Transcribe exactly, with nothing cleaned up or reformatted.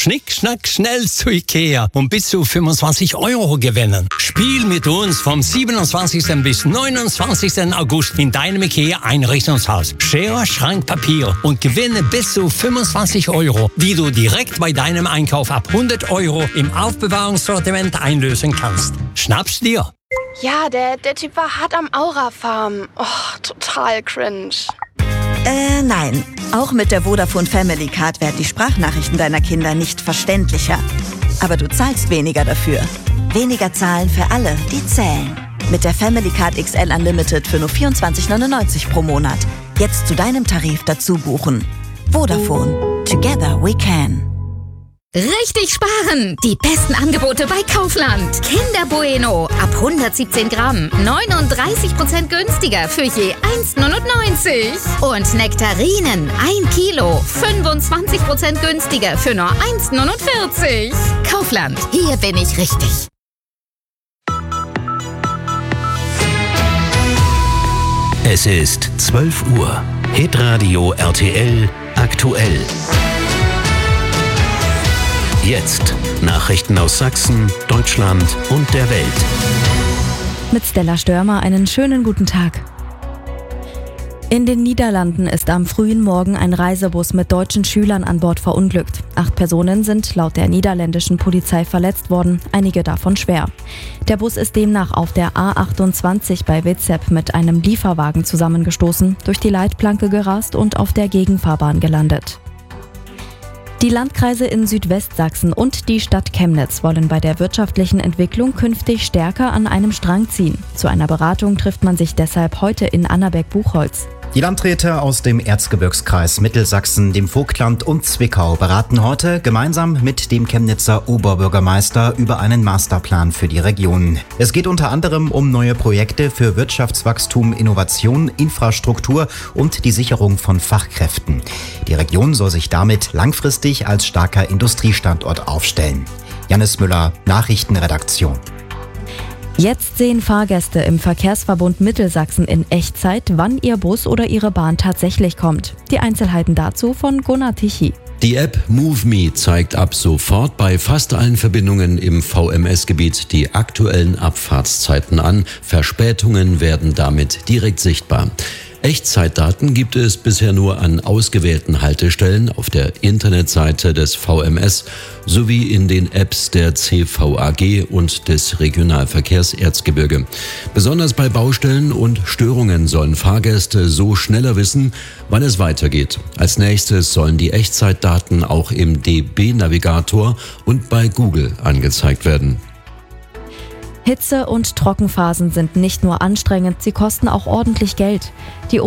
Schnick, schnack, schnell zu Ikea und bis zu fünfundzwanzig Euro gewinnen. Spiel mit uns vom siebenundzwanzigsten bis neunundzwanzigsten August in deinem Ikea-Einrichtungshaus. Schere, Schrank, Papier und gewinne bis zu fünfundzwanzig Euro, die du direkt bei deinem Einkauf ab hundert Euro im Aufbewahrungssortiment einlösen kannst. Schnapp's dir! Ja, der, der Typ war hart am Aura-Farm. Oh, total cringe. Äh, nein. Auch mit der Vodafone Family Card werden die Sprachnachrichten deiner Kinder nicht verständlicher. Aber du zahlst weniger dafür. Weniger zahlen für alle, die zählen. Mit der Family Card X L Unlimited für nur vierundzwanzig neunundneunzig pro Monat. Jetzt zu deinem Tarif dazu buchen. Vodafone. Together we can. Richtig sparen! Die besten Angebote bei Kaufland. Kinder Bueno ab hundertsiebzehn Gramm. neununddreißig Prozent günstiger für je eins neunundneunzig. Und Nektarinen ein Kilo. fünfundzwanzig Prozent günstiger für nur eins neunundvierzig. Kaufland. Hier bin ich richtig. Es ist zwölf Uhr. Hitradio R T L aktuell. Jetzt Nachrichten aus Sachsen, Deutschland und der Welt. Mit Stella Störmer einen schönen guten Tag. In den Niederlanden ist am frühen Morgen ein Reisebus mit deutschen Schülern an Bord verunglückt. Acht Personen sind laut der niederländischen Polizei verletzt worden, einige davon schwer. Der Bus ist demnach auf der A achtundzwanzig bei Witzep mit einem Lieferwagen zusammengestoßen, durch die Leitplanke gerast und auf der Gegenfahrbahn gelandet. Die Landkreise in Südwestsachsen und die Stadt Chemnitz wollen bei der wirtschaftlichen Entwicklung künftig stärker an einem Strang ziehen. Zu einer Beratung trifft man sich deshalb heute in Annaberg-Buchholz. Die Landräte aus dem Erzgebirgskreis Mittelsachsen, dem Vogtland und Zwickau beraten heute gemeinsam mit dem Chemnitzer Oberbürgermeister über einen Masterplan für die Region. Es geht unter anderem um neue Projekte für Wirtschaftswachstum, Innovation, Infrastruktur und die Sicherung von Fachkräften. Die Region soll sich damit langfristig als starker Industriestandort aufstellen. Jannis Müller, Nachrichtenredaktion. Jetzt sehen Fahrgäste im Verkehrsverbund Mittelsachsen in Echtzeit, wann ihr Bus oder ihre Bahn tatsächlich kommt. Die Einzelheiten dazu von Gunnar Tichy. Die App MoveMe zeigt ab sofort bei fast allen Verbindungen im V M S-Gebiet die aktuellen Abfahrtszeiten an. Verspätungen werden damit direkt sichtbar. Echtzeitdaten gibt es bisher nur an ausgewählten Haltestellen auf der Internetseite des V M S sowie in den Apps der C V A G und des Regionalverkehrs Erzgebirge. Besonders bei Baustellen und Störungen sollen Fahrgäste so schneller wissen, wann es weitergeht. Als nächstes sollen die Echtzeitdaten auch im D B-Navigator und bei Google angezeigt werden. Hitze- und Trockenphasen sind nicht nur anstrengend, sie kosten auch ordentlich Geld. Die